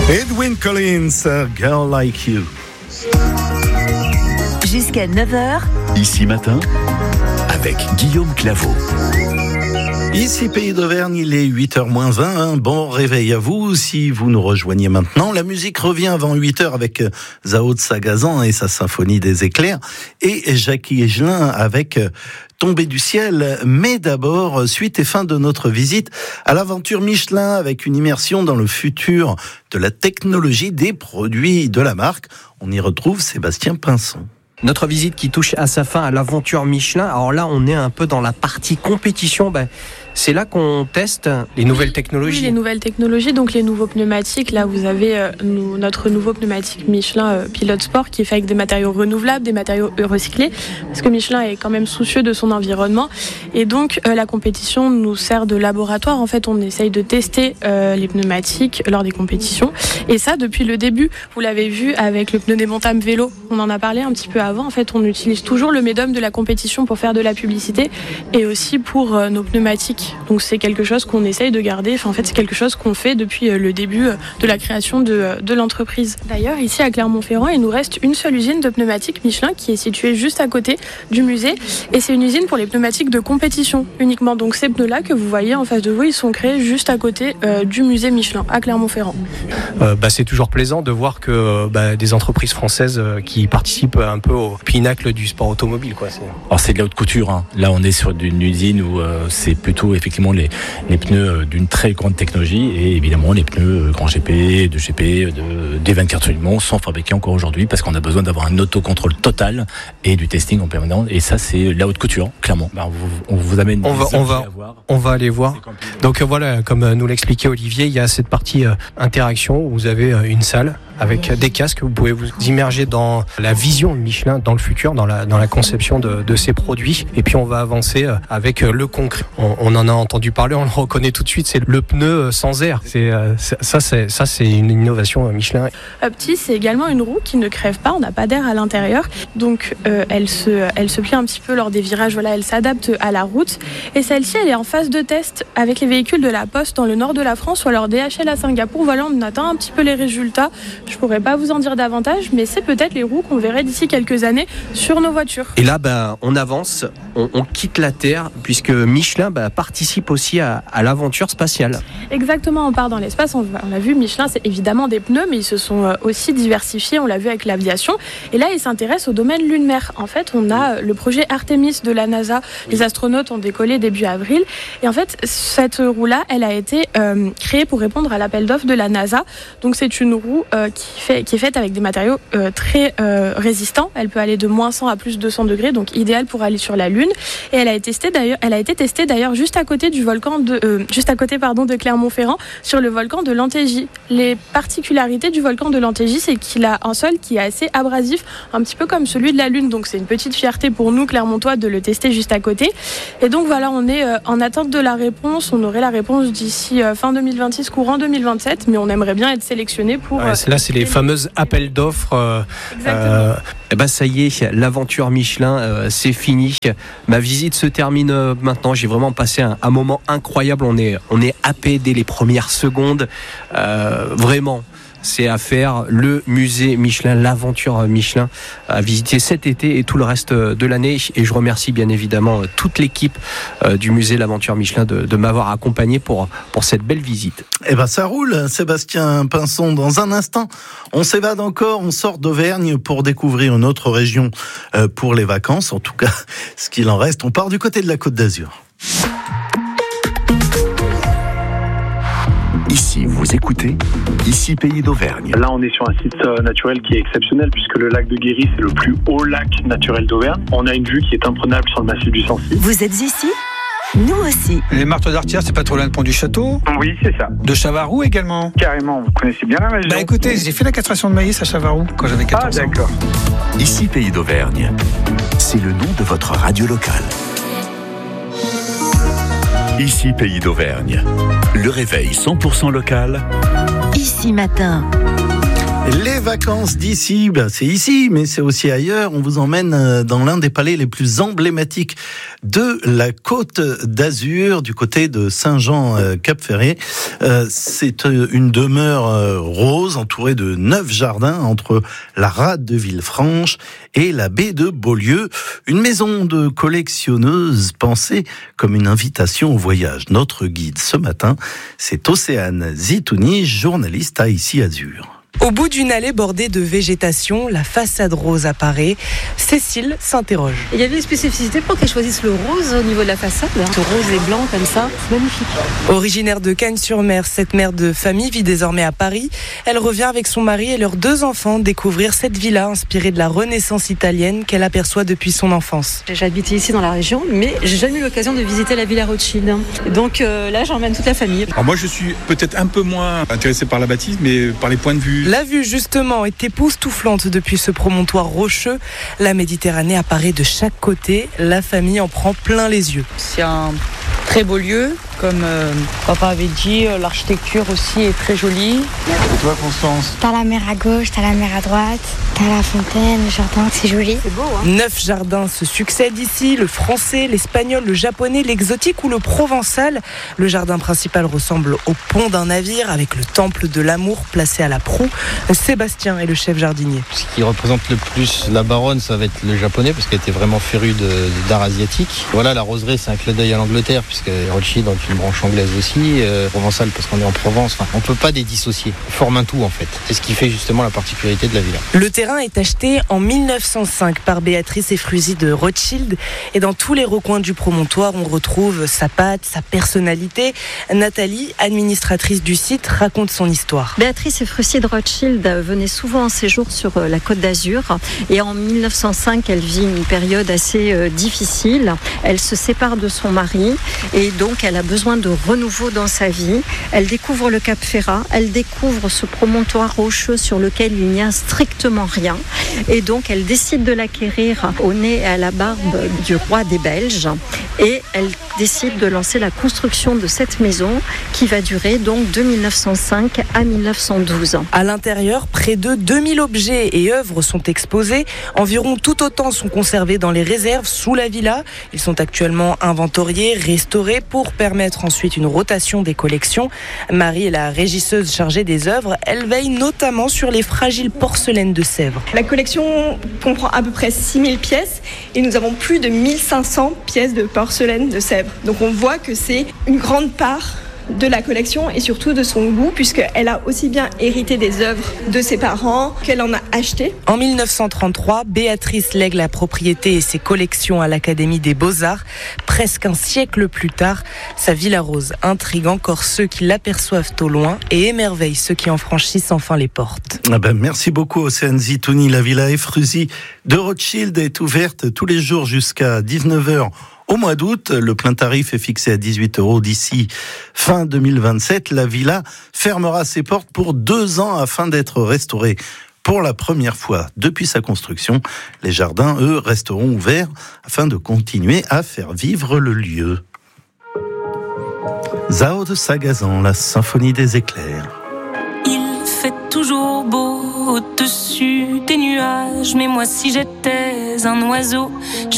Edwyn Collins, A Girl Like You. Jusqu'à 9h. Ici Matin, avec Guillaume Claveau. Ici Pays d'Auvergne, il est 8h-20. Bon réveil à vous si vous nous rejoignez maintenant. La musique revient avant 8h avec Zao de Sagazan et sa symphonie des éclairs et Jackie Higelin avec Tombée du ciel. Mais d'abord, suite et fin de notre visite à l'aventure Michelin avec une immersion dans le futur de la technologie des produits de la marque. On y retrouve Sébastien Pinson. Notre visite qui touche à sa fin à l'aventure Michelin. Alors là, on est un peu dans la partie compétition. C'est là qu'on teste les nouvelles technologies. Oui, les nouvelles technologies, donc les nouveaux pneumatiques. Là, vous avez notre nouveau pneumatique Michelin Pilote Sport qui est fait avec des matériaux renouvelables, des matériaux recyclés, parce que Michelin est quand même soucieux de son environnement. Et donc, la compétition nous sert de laboratoire. En fait, on essaye de tester les pneumatiques lors des compétitions. Et ça, depuis le début, vous l'avez vu avec le pneu démontable vélo. On en a parlé un petit peu avant. En fait, on utilise toujours le médium de la compétition pour faire de la publicité et aussi pour nos pneumatiques. Donc c'est quelque chose qu'on essaye de garder. En fait, c'est quelque chose qu'on fait depuis le début de la création de l'entreprise. D'ailleurs, ici à Clermont-Ferrand, il nous reste une seule usine de pneumatiques Michelin qui est située juste à côté du musée. Et c'est une usine pour les pneumatiques de compétition uniquement. Donc ces pneus-là que vous voyez en face de vous, ils sont créés juste à côté du musée Michelin à Clermont-Ferrand. C'est toujours plaisant de voir que des entreprises françaises qui participent un peu au pinacle du sport automobile, quoi. Alors c'est de la haute couture. Là, on est sur une usine où c'est plutôt effectivement les pneus d'une très grande technologie et évidemment les pneus Grand GP, de GP, des 24 heures du Mans sont fabriqués encore aujourd'hui parce qu'on a besoin d'avoir un autocontrôle total et du testing en permanence. Et ça, c'est la haute couture, clairement. On vous amène. On va aller voir. Donc voilà, comme nous l'expliquait Olivier, il y a cette partie interaction où vous avez une salle avec des casques, vous pouvez vous immerger dans la vision de Michelin dans le futur, dans la conception de ces produits. Et puis on va avancer avec le concret. On en a entendu parler, on le reconnaît tout de suite, c'est le pneu sans air. C'est une innovation Michelin. Opti, c'est également une roue qui ne crève pas, on n'a pas d'air à l'intérieur. Donc elle se plie un petit peu lors des virages, voilà, elle s'adapte à la route. Et celle-ci, elle est en phase de test avec les véhicules de la Poste dans le nord de la France ou alors DHL à Singapour. Voilà, on attend un petit peu les résultats. Je pourrais pas vous en dire davantage, mais c'est peut-être les roues qu'on verrait d'ici quelques années sur nos voitures. Et là, on avance, on quitte la Terre, puisque Michelin participe aussi à l'aventure spatiale. Exactement, on part dans l'espace. On a vu, Michelin, c'est évidemment des pneus, mais ils se sont aussi diversifiés, on l'a vu avec l'aviation. Et là, ils s'intéressent au domaine lunaire. En fait, on a le projet Artemis de la NASA. Les astronautes ont décollé début avril. Et en fait, cette roue-là, elle a été créée pour répondre à l'appel d'offres de la NASA. Donc, c'est une roue qui est faite avec des matériaux très résistants. Elle peut aller de moins 100 à plus 200 degrés, donc idéale pour aller sur la Lune. Et elle a été testée d'ailleurs juste à côté de Clermont-Ferrand, sur le volcan de l'Antégie. Les particularités du volcan de l'Antégie, c'est qu'il a un sol qui est assez abrasif, un petit peu comme celui de la Lune. Donc c'est une petite fierté pour nous, Clermontois, de le tester juste à côté. Et donc voilà, on est en attente de la réponse. On aurait la réponse d'ici fin 2026, courant 2027, mais on aimerait bien être sélectionné pour... là, c'est les fameuses appels d'offres. Ça y est, l'aventure Michelin, c'est fini. Ma visite se termine maintenant. J'ai vraiment passé un moment incroyable. On est happé dès les premières secondes. Vraiment. C'est à faire, le musée Michelin, l'aventure Michelin, à visiter cet été et tout le reste de l'année. Et je remercie bien évidemment toute l'équipe du musée L'Aventure Michelin de m'avoir accompagné pour cette belle visite. Ça roule, Sébastien Pinson. Dans un instant, on s'évade encore, on sort d'Auvergne pour découvrir une autre région pour les vacances. En tout cas, ce qu'il en reste, on part du côté de la Côte d'Azur. Ici, vous écoutez, ici Pays d'Auvergne. Là, on est sur un site naturel qui est exceptionnel puisque le lac de Guéry, c'est le plus haut lac naturel d'Auvergne. On a une vue qui est imprenable sur le massif du Sancy. Vous êtes ici ? Nous aussi. Les marteaux d'Artière, c'est pas trop loin de Pont du Château? Oui, c'est ça. De Chavarou également? Carrément, vous connaissez bien la région. Écoutez, j'ai fait la castration de maïs à Chavarou quand j'avais 14 ans. Ah, d'accord. Ici Pays d'Auvergne, c'est le nom de votre radio locale. Ici Pays d'Auvergne, le réveil 100% local. Ici Matin. Les vacances d'ici, c'est ici, mais c'est aussi ailleurs. On vous emmène dans l'un des palais les plus emblématiques de la Côte d'Azur, du côté de Saint-Jean-Cap-Ferré. C'est une demeure rose entourée de 9 jardins entre la rade de Villefranche et la baie de Beaulieu. Une maison de collectionneuse pensée comme une invitation au voyage. Notre guide ce matin, c'est Océane Zitouni, journaliste à Ici Azur. Au bout d'une allée bordée de végétation, la façade rose apparaît. Cécile s'interroge. Il y avait une spécificité pour qu'elle choisisse le rose au niveau de la façade. Ce rose et blanc comme ça, c'est magnifique. Originaire de Cagnes-sur-Mer, cette mère de famille vit désormais à Paris. Elle revient avec son mari et leurs 2 enfants découvrir cette villa inspirée de la Renaissance italienne qu'elle aperçoit depuis son enfance. J'habitais ici dans la région, mais j'ai jamais eu l'occasion de visiter la villa Rothschild. Donc là, j'emmène toute la famille. Alors moi, je suis peut-être un peu moins intéressé par la bâtisse, mais par les points de vue. La vue, justement, est époustouflante depuis ce promontoire rocheux. La Méditerranée apparaît de chaque côté. La famille en prend plein les yeux. C'est un très beau lieu. Comme papa avait dit, l'architecture aussi est très jolie. Et toi, Constance ? T'as la mer à gauche, t'as la mer à droite, t'as la fontaine, le jardin, c'est joli. C'est beau, hein ? 9 jardins se succèdent ici, le français, l'espagnol, le japonais, l'exotique ou le provençal. Le jardin principal ressemble au pont d'un navire avec le temple de l'amour placé à la proue. Sébastien est le chef jardinier. Ce qui représente le plus la baronne, ça va être le japonais parce qu'elle était vraiment férue d'art asiatique. Voilà, la roseraie, c'est un clin d'œil à l'Angleterre puisque Rothschild dans une branche anglaise aussi, provençale parce qu'on est en Provence. Enfin, on peut pas les dissocier. Ils forment un tout en fait. C'est ce qui fait justement la particularité de la villa. Le terrain est acheté en 1905 par Béatrice Efrusi de Rothschild et dans tous les recoins du promontoire, on retrouve sa patte, sa personnalité. Nathalie, administratrice du site, raconte son histoire. Béatrice Efrusi de Rothschild venait souvent en séjour sur la Côte d'Azur et en 1905, elle vit une période assez difficile. Elle se sépare de son mari et donc elle a besoin de renouveau dans sa vie. Elle découvre le Cap Ferrat, elle découvre ce promontoire rocheux sur lequel il n'y a strictement rien et donc elle décide de l'acquérir au nez et à la barbe du roi des Belges et elle décide de lancer la construction de cette maison qui va durer donc de 1905 à 1912. À l'intérieur, près de 2000 objets et œuvres sont exposés. Environ tout autant sont conservés dans les réserves sous la villa. Ils sont actuellement inventoriés, restaurés pour permettre ensuite une rotation des collections. Marie est la régisseuse chargée des œuvres. Elle veille notamment sur les fragiles porcelaines de Sèvres. La collection comprend à peu près 6000 pièces et nous avons plus de 1500 pièces de porcelaine de Sèvres. Donc on voit que c'est une grande part de la collection et surtout de son goût puisqu'elle a aussi bien hérité des œuvres de ses parents qu'elle en a acheté. En 1933, Béatrice lègue la propriété et ses collections à l'Académie des Beaux-Arts. Presque un siècle plus tard, sa villa rose intrigue encore ceux qui l'aperçoivent au loin et émerveille ceux qui en franchissent enfin les portes. Merci beaucoup Océane Zitouni. La villa Efrusi de Rothschild est ouverte tous les jours jusqu'à 19h. Au mois d'août, le plein tarif est fixé à 18 € d'ici fin 2027. La villa fermera ses portes pour 2 ans afin d'être restaurée pour la première fois depuis sa construction. Les jardins, eux, resteront ouverts afin de continuer à faire vivre le lieu. Zao de Sagazan, la symphonie des éclairs. Il fait toujours beau au-dessus des nuages, mais moi si j'étais un oiseau,